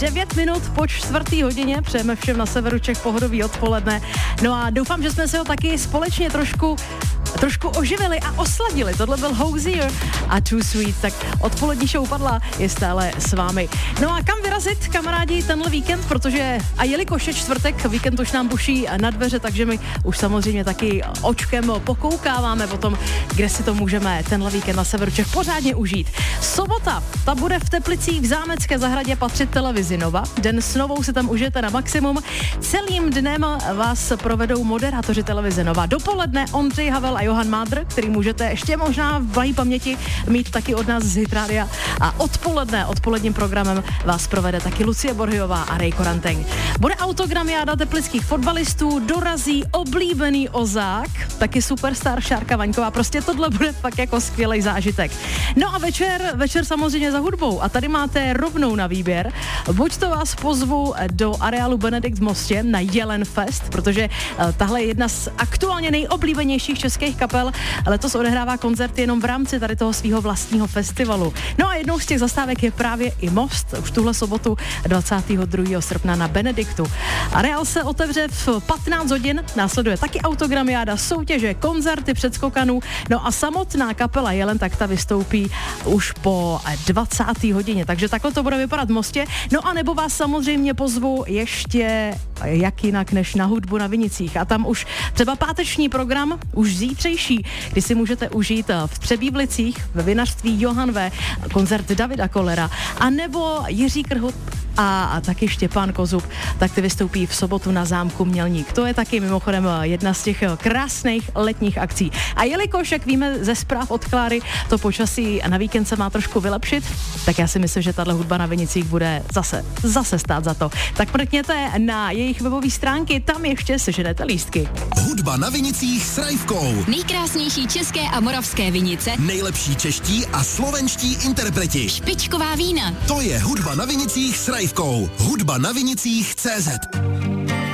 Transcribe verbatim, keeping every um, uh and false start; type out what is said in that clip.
devět minut po čtvrtý hodině, přejeme všem na severu Čech pohodový odpoledne. No a doufám, že jsme se ho taky společně trošku trošku oživili a osladili. Tohle byl Hozier a Too Sweet, tak odpolední show Padla je stále s vámi. No a kam vyrazit, kamarádi, tenhle víkend, protože a jelikož je čtvrtek, víkend už nám buší na dveře, takže my už samozřejmě taky očkem pokoukáváme o tom, kde si to můžeme tenhle víkend na severu Čech pořádně užít. Sobota, ta bude v Teplicích v Zámecké zahradě patřit televizi Nova. Den s Novou si tam užijete na maximum. Celým dnem vás provedou moderátoři televize Nova. Dopoledne Ondřej Havel a Johan Mádr, který můžete ještě možná v blahý paměti mít taky od nás z Hitrádia. A odpoledne, odpoledním programem vás provede taky Lucie Borhyová a Ray Koranteng. Bude autogramiáda teplických fotbalistů, dorazí oblíbený Ozák, taky superstar Šárka Vaňková. Prostě tohle bude fakt jako skvělý zážitek. No a večer, večer samozřejmě za hudbou. A tady máte rovnou na výběr. Buď to vás pozvu do areálu Benedikt v Mostě na Jelen Fest, protože tahle je jedna z aktuálně nejoblíbenějších českých kapel. Letos odehrává koncerty jenom v rámci tady toho svého vlastního festivalu. No a jednou z těch zastávek je právě i Most, už tuhle sobotu dvacátého druhého srpna na Benediktu. Areál se otevře v patnáct hodin, následuje taky autogramiáda, soutěže, koncerty předskokanů, no a samotná kapela Jelen tak ta vystoupí už po dvacáté hodině, takže takhle to bude vypadat v Mostě. No a nebo vás samozřejmě pozvu ještě jak jinak než na hudbu na Vinicích. A tam už třeba páteční program, už zítřejší, kdy si můžete užít v Třebívlicích ve vinařství Johan V. koncert Davida Kollera, a nebo Jiří Krhut a, a taky Štěpán Kozub, tak ty vystoupí v sobotu na zámku Mělník. To je taky mimochodem jedna z těch krásných letních akcí. A jelikož, jak víme ze zpráv od Kláry, to počasí na víkend se má trošku vylepšit, tak já si myslím, že tahle hudba na Vinicích bude zase, zase stát za to. Tak mrkněte na jejich webové stránky, tam ještě seženete lístky. Hudba na Vinicích s Rajvkou. Nejkrásnější české a moravské vinice. Nejlepší čeští a slovenští interpreti. Špičková vína. To je Hudba na Vinicích s Rajvkou. Hudba na Vinicích tečka cé zet.